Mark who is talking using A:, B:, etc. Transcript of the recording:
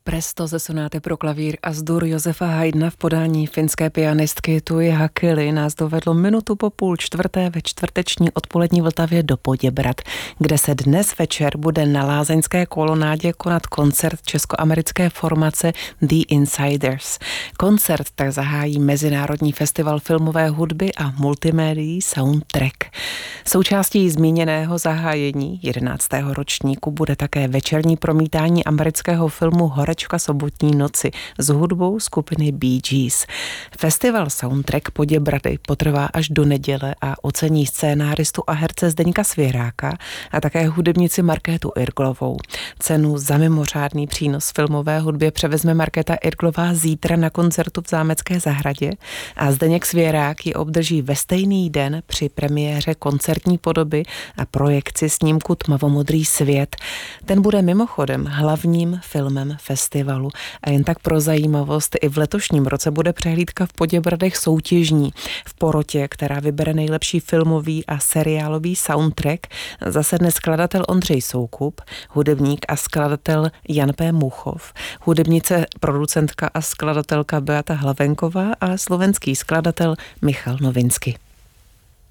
A: Presto ze sonáty pro klavír a zdur Josefa Haydna v podání finské pianistky Tuji Hakkily nás dovedlo minutu po 3:30 ve čtvrteční odpolední Vltavě do Poděbrad, kde se dnes večer bude na Lázeňské kolonádě konat koncert českoamerické formace The Insiders. Koncert tak zahájí Mezinárodní festival filmové hudby a multimédií Soundtrack. Součástí zmíněného zahájení 11. ročníku bude také večerní promítání amerického filmu Horečka sobotní noci s hudbou skupiny Bee Gees. Festival Soundtrack Poděbrady potrvá až do neděle a ocení scénáristu a herce Zdeňka Svěráka a také hudebnici Markétu Irglovou. Cenu za mimořádný přínos filmové hudbě převezme Markéta Irglová zítra na koncertu v Zámecké zahradě a Zdeněk Svěrák ji obdrží ve stejný den při premiéře koncertní podoby a projekci snímku Tmavomodrý svět. Ten bude mimochodem hlavním filmem festivalu. A jen tak pro zajímavost, i v letošním roce bude přehlídka v Poděbradech soutěžní. V porotě, která vybere nejlepší filmový a seriálový soundtrack, zasedne skladatel Ondřej Soukup, hudebník a skladatel Jan P. Muchov, hudebnice, producentka a skladatelka Beata Hlavenková a slovenský skladatel Michal Novinsky.